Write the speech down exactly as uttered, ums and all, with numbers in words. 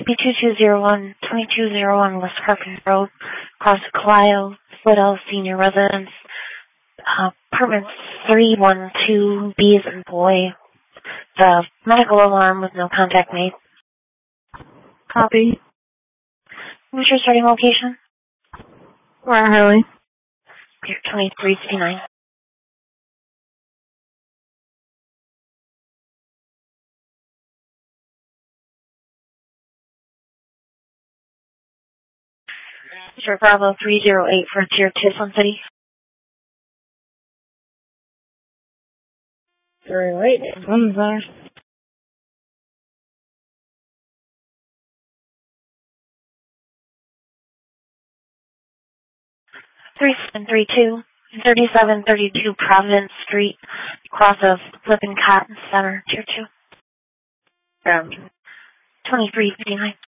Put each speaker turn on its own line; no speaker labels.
B two two zero one, twenty-two oh one West Carpenter Road, across Clio, Slidell Senior Residence, uh, apartment three one two, B as in boy. The medical alarm with no contact made.
Copy.
What's your starting location?
Where, Hurley?
Pier twenty-three fifty-nine. Sure, Bravo three zero eight for Tier two Sun City.
three oh eight. One's there.
three seven three two, thirty-seven thirty-two Providence Street, across of Lippincott Center, Tier two.
Yeah.
twenty-three fifty-nine.